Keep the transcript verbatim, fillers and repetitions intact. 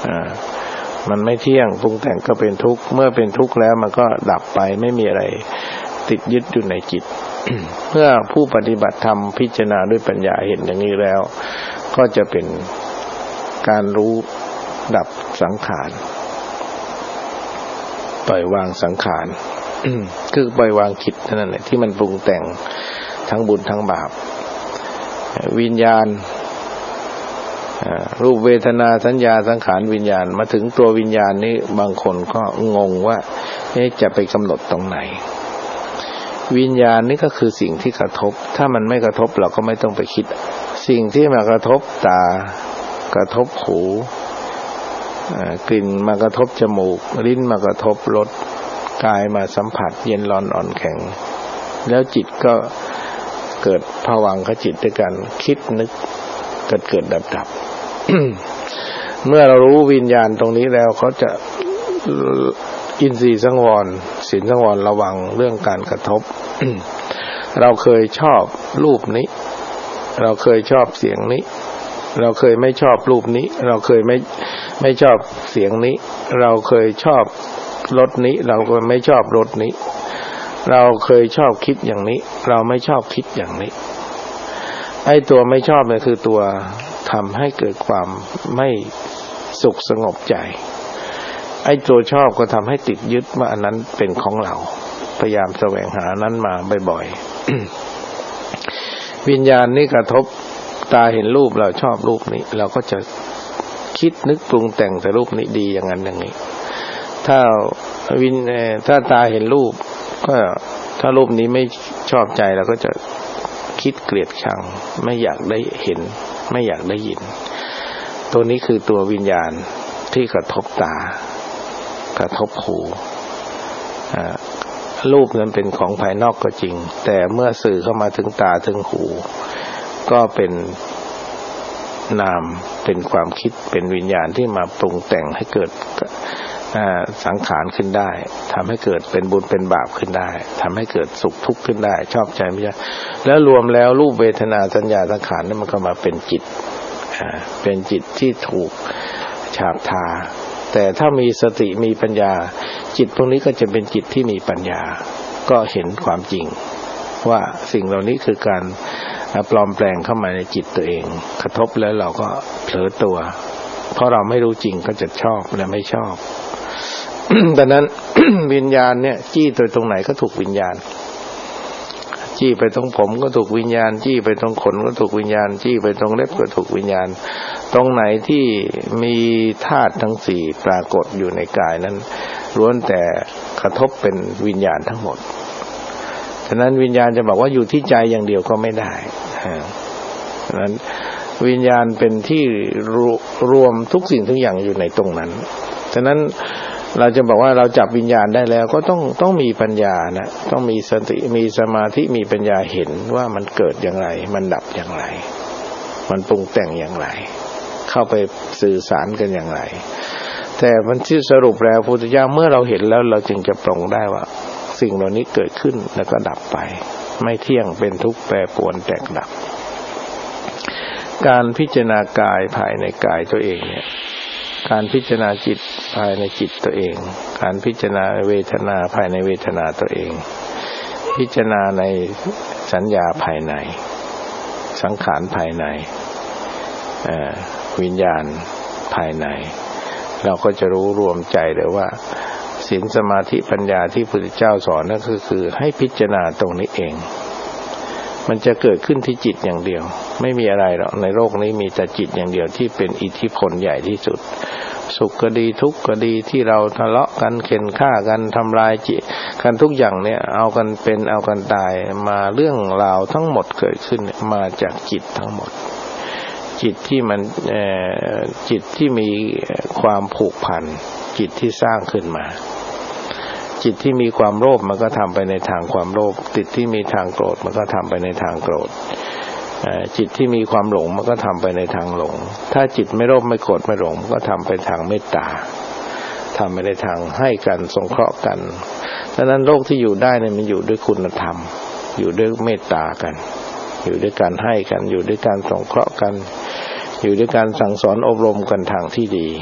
อ่ามันไม่เที่ยงปรุงแต่งก็เป็นทุกข์เมื่อเป็นทุกข์แล้วมันก็ดับไปไม่มีอะไรติดยึดอยู่ในจิต เมื่อผู้ปฏิบัติธรรมพิจารณาด้วยปัญญาเห็นอย่างนี้แล้วก็จะเป็นการรู้ดับสังขารปล่อยวางสังขาร คือปล่อยวางจิตนั่นแหละที่มันปรุงแต่งทั้งบุญทั้งบาปวิญญาณรูปเวทนาสัญญาสังขารวิญญาณมาถึงตัววิญญาณนี้บางคนก็งงว่าจะไปกำหนดตรงไหนวิญญาณนี่ก็คือสิ่งที่กระทบถ้ามันไม่กระทบเราก็ไม่ต้องไปคิดสิ่งที่มากระทบตากระทบหูกลิ่นมากระทบจมูกลิ้นมากระทบรสกายมาสัมผัสเย็นร้อนอ่อนแข็งแล้วจิตก็เกิดภวังคจิตด้วยกันคิดนึกเกิดเกิดดับดับ เมื่อเรารู้วิญญาณตรงนี้แล้วเขาจะอินทรีย์สังวรศีลสังวรระวังเรื่องการกระทบ เราเคยชอบรูปนี้เราเคยชอบเสียงนี้เราเคยไม่ชอบรูปนี้เราเคยไม่ไม่ชอบเสียงนี้เราเคยชอบรสนี้เราก็ไม่ชอบรสนี้เราเคยชอบคิดอย่างนี้เราไม่ชอบคิดอย่างนี้ไอ้ตัวไม่ชอบเนี่ยคือตัวทำให้เกิดความไม่สุขสงบใจไอ้ตัวชอบก็ทำให้ติดยึดว่าอันนั้นเป็นของเราพยายามแสวงหานั้นมาบ่อยๆ วิญญาณนี่กระทบตาเห็นรูปเราชอบรูปนี้เราก็จะคิดนึกปรุงแต่งแต่รูปนี้ดีอย่างนั้นอย่างนี้ถ้าวินถ้าตาเห็นรูปก็ถ้ารูปนี้ไม่ชอบใจเราก็จะคิดเกลียดชังไม่อยากได้เห็นไม่อยากได้ยินตัวนี้คือตัววิญญาณที่กระทบตากระทบหูรูปนั้นเป็นของภายนอกก็จริงแต่เมื่อสื่อเข้ามาถึงตาถึงหูก็เป็นนามเป็นความคิดเป็นวิญญาณที่มาปรุงแต่งให้เกิดสังขารขึ้นได้ทำให้เกิดเป็นบุญเป็นบาปขึ้นได้ทำให้เกิดสุขทุกข์ขึ้นได้ชอบใจไม่ชอบแล้วรวมแล้วรูปเวทนาสัญญาสังขารนี่มันก็มาเป็นจิตเป็นจิตที่ถูกฉาบทาแต่ถ้ามีสติมีปัญญาจิตพวกนี้ก็จะเป็นจิตที่มีปัญญาก็เห็นความจริงว่าสิ่งเหล่านี้คือการปลอมแปลงเข้ามาในจิตตัวเองกระทบแล้วเราก็เผลอตัวเพราะเราไม่รู้จริงก็จะชอบและไม่ชอบ ดังนั้น วิญญาณเนี่ยจี้ตัวตรงไหนก็ถูกวิญญาณจี้ไปตรงผมก็ถูกวิญญาณจี้ไปตรงขนก็ถูกวิญญาณจี้ไปตรงเล็บก็ถูกวิญญาณตรงไหนที่มีธาตุทั้งสี่ปรากฏอยู่ในกายนั้นล้วนแต่กระทบเป็นวิญญาณทั้งหมดฉะนั้นวิญญาณจะบอกว่าอยู่ที่ใจอย่างเดียวก็ไม่ได้ฉะนั้นวิญญาณเป็นที่รวมทุกสิ่งทุกอย่างอยู่ในตรงนั้นฉะนั้นเราจะบอกว่าเราจับวิญญาณได้แล้วก็ต้องต้องมีปัญญานะต้องมีสติมีสมาธิมีปัญญาเห็นว่ามันเกิดอย่างไรมันดับอย่างไรมันปรุงแต่งอย่างไรเข้าไปสื่อสารกันอย่างไรแต่มันที่สรุปแล้วพุทธเจ้าเมื่อเราเห็นแล้วเราจึงจะปรงได้ว่าสิ่งเหล่านี้เกิดขึ้นแล้วก็ดับไปไม่เที่ยงเป็นทุกข์แปรปรวนแตกดับการพิจารณากายภายในกายตัวเองเนี่ยการพิจารณาจิตภายในจิตตัวเองการพิจารณาเวทนาภายในเวทนาตัวเองพิจารณาในสัญญาภายในสังขารภายในวิญญาณภายในเราก็จะรู้รวมใจเลยว่าศีลสมาธิปัญญาที่พระพุทธเจ้าสอนนั่นก็คือให้พิจารณาตรงนี้เองมันจะเกิดขึ้นที่จิตอย่างเดียวไม่มีอะไรหรอกในโลกนี้มีแต่จิตอย่างเดียวที่เป็นอิทธิพลใหญ่ที่สุดสุขก็ดีทุกข์ก็ดีที่เราทะเลาะกันเข็นฆ่ากันทำลายจิตกันทุกอย่างเนี่ยเอากันเป็นเอากันตายมาเรื่องราวทั้งหมดเกิดขึ้นมาจากจิตทั้งหมดจิตที่มันจิตที่มีความผูกพันจิตที่สร้างขึ้นมาจิตที่มีความโลภมันก็ทำไปในทางความโลภจิตที่มีทางโกรธมันก็ทำไปในทางโกรธจิตที่มีความหลงมันก็ทำไปในทางหลงถ้าจิตไม่โลภไม่โกรธไม่หลงมันก็ทำไปทางเมตตาทำไปในทางให้กันสงเคราะห์กันดังนั้นโลกที่อยู่ได้เนี่ยมันอยู่ด้วยคุณธรรมอยู่ด้วยเมตตากันอยู่ด้วยการให้กันอยู่ด้วยการสงเคราะห์กันอยู่ด้วยการสั่งสอนอบรมกันทางที่ดี